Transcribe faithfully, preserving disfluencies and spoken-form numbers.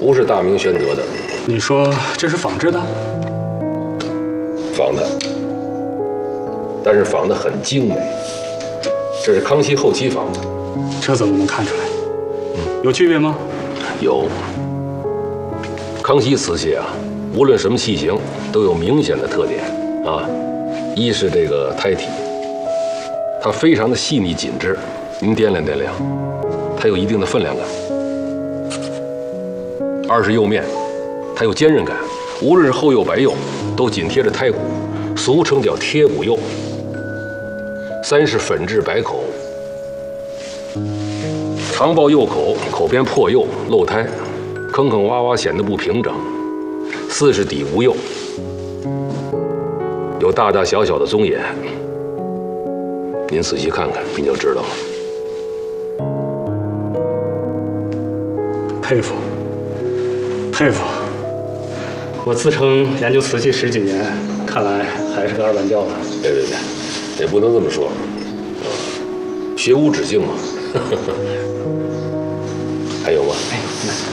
不是大明宣德的。 你说这是仿制的？ 仿的，但是仿的很精美。这是康熙后期仿的。 这怎么能看出来？嗯，有区别吗？ 有。康熙瓷器啊，无论什么器型，都有明显的特点啊。一是这个胎体，它非常的细腻紧致，您掂量掂量，它有一定的分量感。二是釉面，它有坚韧感，无论是厚釉白釉，都紧贴着胎骨，俗称叫贴骨釉。三是粉质白口，长抱釉口，口边破釉漏胎，坑坑洼洼显得不平整。四是底无釉，有大大小小的棕眼，您仔细看看，您就知道了。 佩服，佩服！我自称研究瓷器十几年，看来还是个二板调的。 别别别，也不能这么说，学无止境嘛。还有吗？ 哎，